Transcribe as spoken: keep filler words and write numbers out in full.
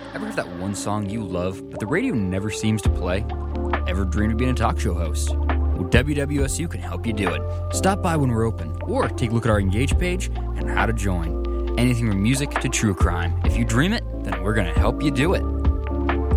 Ever have that one song you love, but the radio never seems to play? Ever dreamed of being a talk show host? Well, W W S U can help you do it. Stop by when we're open, or take a look at our Engage page and how to join. Anything from music to true crime. If you dream it, then we're going to help you do it.